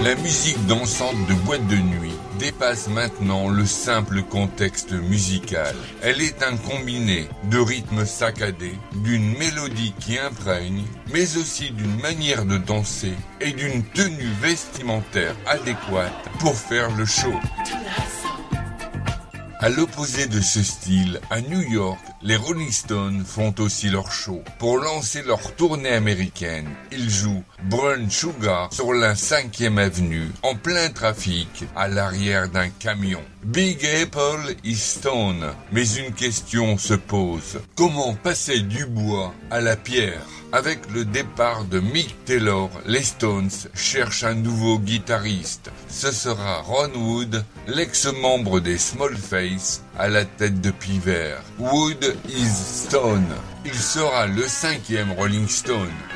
La musique dansante de boîte de nuit dépasse maintenant le simple contexte musical. Elle est un combiné de rythmes saccadés, d'une mélodie qui imprègne, mais aussi d'une manière de danser et d'une tenue vestimentaire adéquate pour faire le show. À l'opposé de ce style, à New York, les Rolling Stones font aussi leur show. Pour lancer leur tournée américaine, ils jouent Brown Sugar sur la 5e avenue, en plein trafic, à l'arrière d'un camion. Big Apple is Stone. Mais une question se pose. Comment passer du bois à la pierre ? Avec le départ de Mick Taylor, les Stones cherchent un nouveau guitariste. Ce sera Ron Wood, l'ex-membre des Small Faces, à la tête de Pivert. Wood is Stone. Il sera le 5e Rolling Stone.